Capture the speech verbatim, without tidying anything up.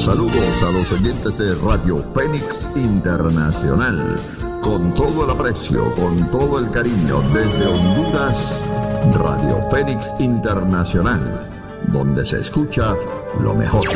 Saludos a los oyentes de Radio Fénix Internacional. Con todo el aprecio, con todo el cariño, desde Honduras, Radio Fénix Internacional, donde se escucha lo mejor.